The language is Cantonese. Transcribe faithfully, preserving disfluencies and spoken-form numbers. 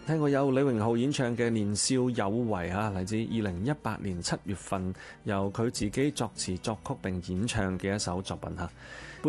聽過有李榮浩演唱嘅《年少有為》啊，嚟自二零一八年七月份由佢自己作詞作曲並演唱嘅一首作品嚇。